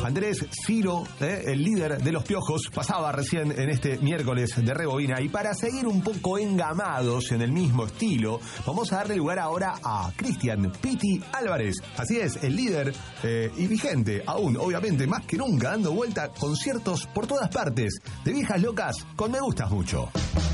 Andrés Ciro, el líder de Los Piojos, pasaba recién en este miércoles de Rebobina. Y para seguir un poco engamados en el mismo estilo, vamos a darle lugar ahora a Cristian Piti Álvarez. Así es, el líder y vigente aún, obviamente, más que nunca, dando vuelta conciertos por todas partes, de Viejas Locas con Me Gustas Mucho.